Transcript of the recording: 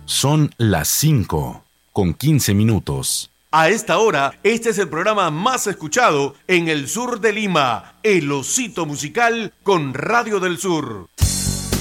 Son las 5:15. A esta hora, este es el programa más escuchado en el sur de Lima, El Osito Musical con Radio del Sur.